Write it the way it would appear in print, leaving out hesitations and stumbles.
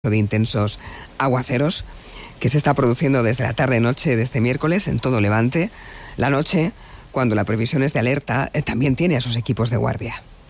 de intensos aguaceros que se está produciendo desde la tarde-noche de este miércoles en todo Levante. La noche, cuando la previsión es de alerta, también tiene a sus equipos de guardia.